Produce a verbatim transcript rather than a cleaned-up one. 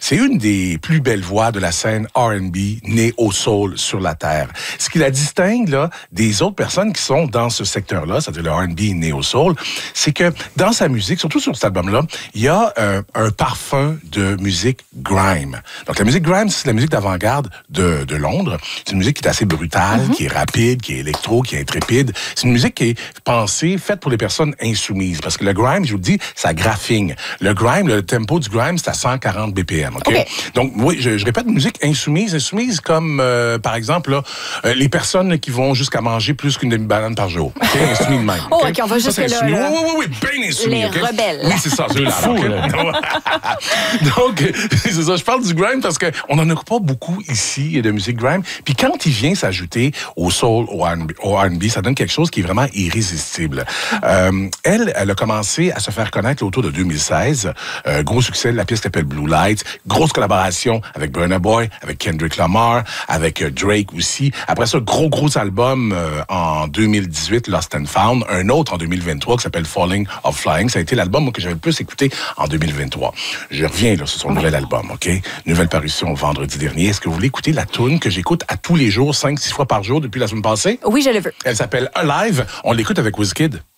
c'est une des plus belles voix de la scène R and B née au soul sur la terre. Ce qui la distingue là des autres personnes qui sont dans ce secteur-là, c'est-à-dire le R and B né au soul, c'est que dans sa musique, surtout sur cet album-là, il y a euh, un parfum de musique grime. Donc la musique grime, c'est la musique d'avant-garde de, de Londres. C'est une musique qui est assez brutale, mm-hmm. qui est rapide, qui est électro, qui est intrépide. C'est une musique qui est pensée, faite pour les personnes insoumises. Parce que le grime, je vous le dis, ça graphigne. Le grime, le tempo du grime, c'est à cent quarante B P M. Okay? Okay. Donc oui, je, je répète, musique insoumise, insoumise comme euh, par exemple là, euh, les personnes qui vont jusqu'à manger plus qu'une demi-banane par jour. Okay? Insoumis de même. Oh, OK, okay on va jusque là. Oui, oui, oui, oui, bien insoumis. Les okay? rebelles. Oui, c'est ça, ceux-là. Donc, c'est ça, je parle du grime parce qu'on n'en a pas beaucoup ici de musique grime. Puis quand il vient s'ajouter au soul, au R and B, ça donne quelque chose qui est vraiment irrésistible. Euh, elle, elle a commencé à se faire connaître autour de deux mille seize. Euh, gros succès, la pièce s'appelle Blue Lights. Grosse collaboration avec Burna Boy, avec Kendrick Lamar, avec euh, Drake aussi. Après ça, gros, gros album euh, en deux mille dix-huit, Lost and Found. Un autre en deux mille vingt-trois qui s'appelle Falling of Flying. Ça a été l'album moi, que j'avais le plus écouté en deux mille vingt-trois. Je reviens là sur son nouvel album, OK? Nouvelle parution vendredi dernier. Est-ce que vous voulez écouter la tune que j'écoute à tous les jours, cinq, six fois par jour depuis la semaine passée? Oui, je le veux. Elle s'appelle Alive. On l'écoute avec Wizkid.